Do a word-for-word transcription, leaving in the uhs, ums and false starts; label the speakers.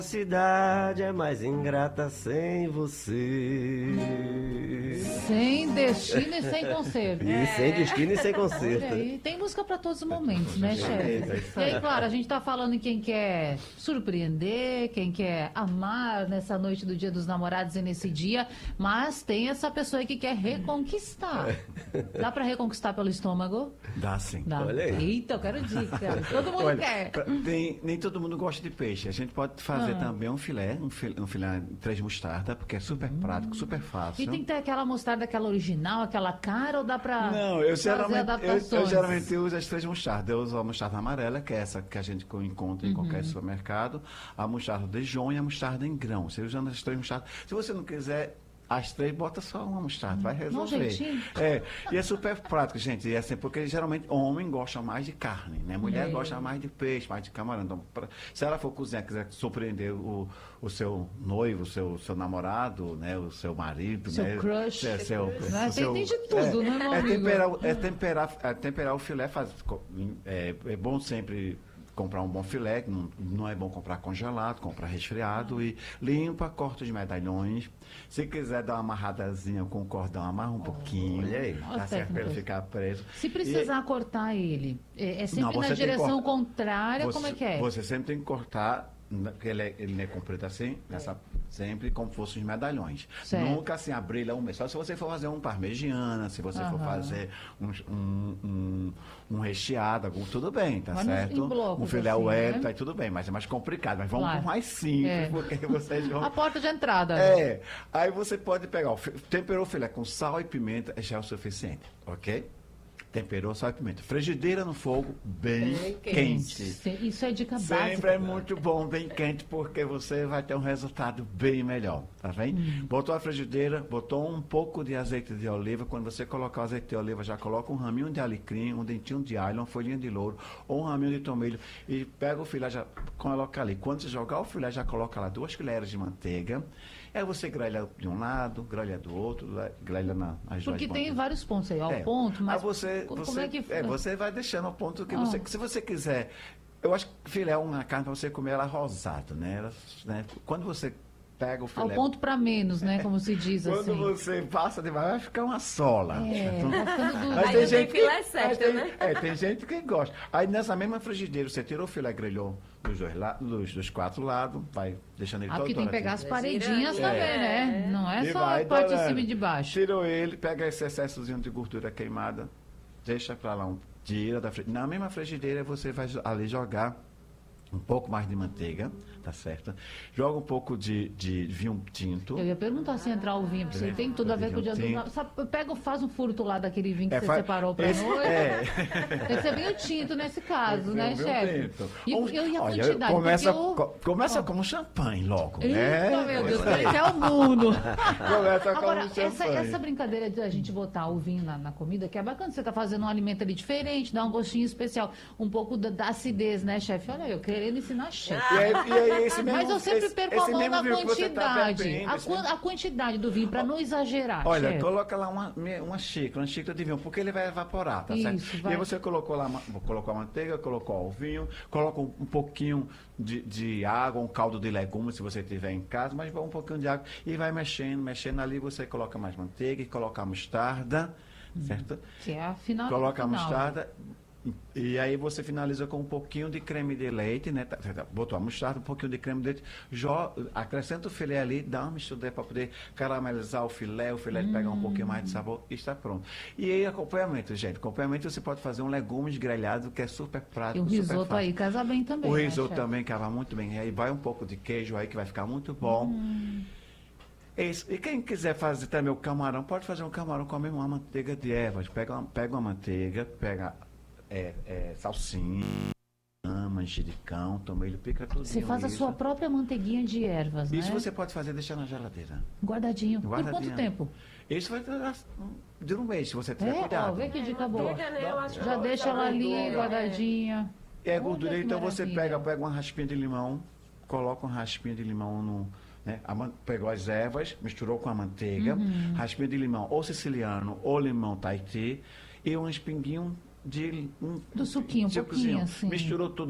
Speaker 1: A cidade é mais ingrata sem você.
Speaker 2: Sem destino e sem conserto.
Speaker 1: E sem destino e sem
Speaker 2: Olha
Speaker 1: conserto.
Speaker 2: aí, tem música para todos os momentos, né,
Speaker 1: É
Speaker 2: chefe?
Speaker 1: isso
Speaker 2: E
Speaker 1: aí.
Speaker 2: aí, claro, a gente tá falando em quem quer surpreender, quem quer amar nessa noite do Dia dos Namorados e nesse dia, mas tem essa pessoa aí que quer reconquistar. Dá para reconquistar pelo estômago?
Speaker 3: Dá sim.
Speaker 2: Dá.
Speaker 1: Olha aí.
Speaker 2: Eita, eu quero dicas. Todo mundo
Speaker 3: Olha,
Speaker 2: quer.
Speaker 3: pra- tem- nem todo mundo gosta de peixe. A gente pode fazer
Speaker 2: Ah.
Speaker 3: também um filé, um filé, um filé de três mostarda, porque é super prático, super fácil.
Speaker 2: E tem que ter aquela mostarda, aquela original, aquela cara, ou dá pra
Speaker 3: Não, eu
Speaker 2: fazer
Speaker 3: geralmente, eu,
Speaker 2: adaptações?
Speaker 3: eu geralmente uso as três mostardas. Eu uso a mostarda amarela, que é essa que a gente co- encontra em
Speaker 2: Uhum.
Speaker 3: qualquer supermercado, a mostarda de Dijon e a mostarda em grão. Você usando as três mostardas. Se você não quiser as três, bota só uma mostarda, vai resolver.
Speaker 2: jeitinho.
Speaker 3: É, e é super prático, gente. E é assim, porque geralmente homem gosta mais de carne, né? Mulher
Speaker 2: É.
Speaker 3: gosta mais de peixe, mais de camarão. Então, pra- se ela for cozinhar, quiser surpreender o, o seu noivo, o seu, seu namorado, né? O seu marido,
Speaker 2: Seu
Speaker 3: né?
Speaker 2: crush.
Speaker 3: É, seu,
Speaker 2: Né?
Speaker 3: o seu-
Speaker 2: Tem- tem de tudo,
Speaker 3: é,
Speaker 2: né, meu
Speaker 3: é
Speaker 2: amigo?
Speaker 3: temperar, o- é temperar, é temperar o filé, faz, é, é bom sempre comprar um bom filé, que não, não é bom comprar congelado, comprar resfriado e limpa, corta os medalhões. Se quiser dar uma amarradazinha com o cordão, amarra um pouquinho.
Speaker 1: Olha aí.
Speaker 3: Tá
Speaker 2: Olha a
Speaker 3: certo, para ele
Speaker 2: técnica.
Speaker 3: ficar preso.
Speaker 2: Se precisar cortar ele, é, é sempre
Speaker 3: Não, você
Speaker 2: na
Speaker 3: tem que
Speaker 2: direção
Speaker 3: cortar.
Speaker 2: contrária,
Speaker 3: Você-
Speaker 2: como é que é?
Speaker 3: Você sempre tem que cortar, na- porque ele é, ele é comprido assim, nessa, sempre como fossem os medalhões.
Speaker 2: Certo.
Speaker 3: Nunca assim, abrir lá um mês. Só se você for fazer um parmegiana, se você for
Speaker 2: Aham.
Speaker 3: fazer um, um, um, um recheado, algum, tudo bem, tá
Speaker 2: Mas nos-
Speaker 3: certo?
Speaker 2: em blocos,
Speaker 3: um filé
Speaker 2: assim,
Speaker 3: Wellington,
Speaker 2: né?
Speaker 3: aí tudo bem, mas é mais complicado. Mas vamos
Speaker 2: Claro.
Speaker 3: por mais simples,
Speaker 2: É.
Speaker 3: porque vocês vão.
Speaker 2: A porta de entrada.
Speaker 3: É, aí você pode pegar, o fi- temperou o filé com sal e pimenta, já é o suficiente, ok? Temperou sal e pimenta. Frigideira no fogo, bem,
Speaker 4: Bem
Speaker 3: quente.
Speaker 2: Se- Isso é dica
Speaker 3: Sempre
Speaker 2: básica.
Speaker 3: é muito bom, bem quente, porque você vai ter um resultado bem melhor, tá vendo?
Speaker 2: Hum.
Speaker 3: Botou a frigideira, botou um pouco de azeite de oliva. Quando você colocar o azeite de oliva, já coloca um raminho de alecrim, um dentinho de alho, uma folhinha de louro ou um raminho de tomilho e pega o filé, já coloca ali. Quando você jogar o filé, já coloca lá duas colheres de manteiga. Aí você grelha de um lado, grelha do outro, grelha na, nas duas
Speaker 2: Porque tem
Speaker 3: pontas.
Speaker 2: vários pontos aí, ao
Speaker 3: É.
Speaker 2: ponto, mas
Speaker 3: Aí você,
Speaker 2: co- como
Speaker 3: você,
Speaker 2: é que...
Speaker 3: é, você vai deixando ao ponto que
Speaker 2: Ah.
Speaker 3: você... Se você quiser... Eu acho que filé é uma carne para você comer ela rosada, né? Ela, né? Quando você pega o
Speaker 2: Ao
Speaker 3: filé...
Speaker 2: ponto para menos, né, como se diz
Speaker 3: Quando
Speaker 2: assim.
Speaker 3: você passa demais, vai ficar uma sola.
Speaker 2: É,
Speaker 3: Então,
Speaker 2: vai ficando duro.
Speaker 3: mas
Speaker 4: Aí
Speaker 3: tem
Speaker 4: não tem
Speaker 3: gente
Speaker 4: filé
Speaker 3: que,
Speaker 4: certo,
Speaker 3: mas tem,
Speaker 4: né?
Speaker 3: É, tem gente que gosta. Aí nessa mesma frigideira, você tirou o filé, grelhou dos, dois la- dos, dos quatro lados, vai deixando ele
Speaker 2: Ah,
Speaker 3: todo
Speaker 2: porque tem que pegar as
Speaker 3: douradinho.
Speaker 2: paredinhas
Speaker 4: É.
Speaker 2: também, né? Não é
Speaker 3: E
Speaker 2: só
Speaker 3: vai
Speaker 2: a parte de
Speaker 3: dourando.
Speaker 2: cima e de baixo.
Speaker 3: Tirou ele, pega esse excessozinho de gordura queimada, deixa pra lá, um, tira da frigideira. Na mesma frigideira você vai jo- ali jogar um pouco mais de manteiga, tá certo? Joga um pouco de, de vinho tinto.
Speaker 2: Eu ia perguntar se entrar o vinho, porque você tem tudo a ver com o dia do...
Speaker 3: Sim.
Speaker 2: Sabe, pega, faz um furto lá daquele vinho que
Speaker 3: É,
Speaker 2: você
Speaker 3: fa-
Speaker 2: separou pra
Speaker 3: esse-
Speaker 2: noite.
Speaker 3: é.
Speaker 2: Esse é vinho tinto nesse caso,
Speaker 3: Esse
Speaker 2: né,
Speaker 3: é o meu
Speaker 2: chefe?
Speaker 3: tinto.
Speaker 2: E,
Speaker 3: Ou-
Speaker 2: eu, e a
Speaker 3: olha,
Speaker 2: quantidade?
Speaker 3: Começa,
Speaker 2: Porque eu-
Speaker 3: co- começa
Speaker 2: Ó.
Speaker 3: como champanhe logo,
Speaker 2: Eita,
Speaker 3: né?
Speaker 2: meu Deus,
Speaker 3: Começa aí.
Speaker 2: esse é o mundo.
Speaker 3: Começa
Speaker 2: Agora,
Speaker 3: como
Speaker 2: essa,
Speaker 3: champanhe.
Speaker 2: essa brincadeira de a gente botar o vinho na, na comida, que é bacana, você tá fazendo um alimento ali diferente, dá um gostinho especial, um pouco da, da acidez, né, chefe? Olha, eu querendo ensinar chefe.
Speaker 3: E aí, e aí esse mesmo,
Speaker 2: Mas eu sempre
Speaker 3: esse,
Speaker 2: perco
Speaker 3: esse
Speaker 2: a mão
Speaker 3: mesmo
Speaker 2: na
Speaker 3: vinho que você tá
Speaker 2: quantidade.
Speaker 3: bebendo,
Speaker 2: a,
Speaker 3: esse
Speaker 2: quan-
Speaker 3: mesmo-
Speaker 2: a quantidade do vinho, para não exagerar,
Speaker 3: Olha,
Speaker 2: chefe.
Speaker 3: coloca lá uma, me- uma xícara, uma xícara de vinho, porque ele vai evaporar, tá
Speaker 2: Isso,
Speaker 3: certo?
Speaker 2: vai.
Speaker 3: E aí você colocou lá, ma- colocou a manteiga, colocou o vinho, coloca um, um pouquinho de, de água, um caldo de legumes, se você tiver em casa, mas vai um pouquinho de água e vai mexendo, mexendo ali, você coloca mais manteiga e coloca a mostarda, certo?
Speaker 2: Que é a final.
Speaker 3: Coloca a
Speaker 2: final.
Speaker 3: mostarda e aí você finaliza com um pouquinho de creme de leite, né? Tá- tá- Botou a mostarda, um pouquinho de creme de leite, jo- acrescenta o filé ali, dá uma mistura para poder caramelizar o filé, o filé pegar um pouquinho mais de sabor e está pronto. E aí acompanhamento, gente. Acompanhamento você pode fazer um legumes grelhado que é super
Speaker 2: E
Speaker 3: prático,
Speaker 2: o
Speaker 3: super
Speaker 2: risoto
Speaker 3: fácil.
Speaker 2: aí casa bem também.
Speaker 3: O
Speaker 2: né,
Speaker 3: risoto
Speaker 2: chefe?
Speaker 3: também cava muito bem. E aí vai um pouco de queijo aí que vai ficar muito bom.
Speaker 2: Hum.
Speaker 3: Isso. E quem quiser fazer também o camarão, pode fazer um camarão com a mesma manteiga de ervas. Pega uma, pega uma manteiga, pega é, é, salsinha, manjericão, tomilho, pica tudo.
Speaker 2: Você faz a sua própria manteiguinha de ervas,
Speaker 3: Isso
Speaker 2: né?
Speaker 3: você pode fazer e deixar na geladeira.
Speaker 2: Guardadinho. Por quanto
Speaker 3: Guardadinho.
Speaker 2: tempo?
Speaker 3: Isso vai durar de um mês, se você tiver
Speaker 2: É, ó,
Speaker 3: cuidado.
Speaker 2: vê que dica boa.
Speaker 4: Manteiga, né? Eu acho
Speaker 2: Já
Speaker 4: que
Speaker 2: deixa ela ali,
Speaker 4: gordura.
Speaker 2: guardadinha.
Speaker 3: É
Speaker 2: Olha
Speaker 3: gordura,
Speaker 2: que
Speaker 3: então você
Speaker 2: maravilha.
Speaker 3: pega, pega uma raspinha de limão, coloca uma raspinha de limão no. Né, a man- pegou as ervas, misturou com a manteiga,
Speaker 2: Uhum.
Speaker 3: raspinha de limão ou siciliano ou limão Tahiti e um espinguinho de um
Speaker 2: Do suquinho, um
Speaker 3: sucozinho.
Speaker 2: pouquinho, assim.
Speaker 3: Misturou tudo